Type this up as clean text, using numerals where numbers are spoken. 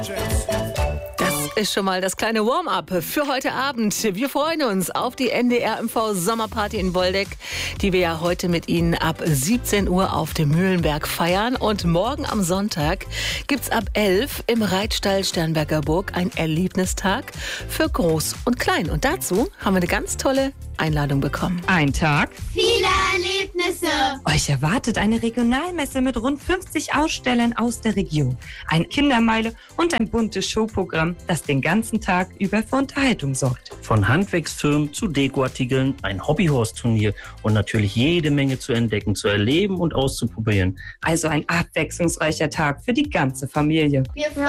Das ist schon mal das kleine Warm-up für heute Abend. Wir freuen uns auf die NDR-MV Sommerparty in Woldeck, die wir ja heute mit Ihnen ab 17 Uhr auf dem Mühlenberg feiern. Und morgen am Sonntag gibt's ab 11 im Reitstall Sternberger Burg ein Erlebnistag für Groß und Klein. Und dazu haben wir eine ganz tolle Einladung bekommen. Ein Tag, viele Erlebnisse. Euch erwartet eine Regionalmesse mit rund 50 Ausstellern aus der Region, eine Kindermeile und ein buntes Showprogramm, das den ganzen Tag über für Unterhaltung sorgt. Von Handwerksfirmen zu Dekoartikeln, ein Hobbyhorse-Turnier und natürlich jede Menge zu entdecken, zu erleben und auszuprobieren. Also ein abwechslungsreicher Tag für die ganze Familie. Wir freuen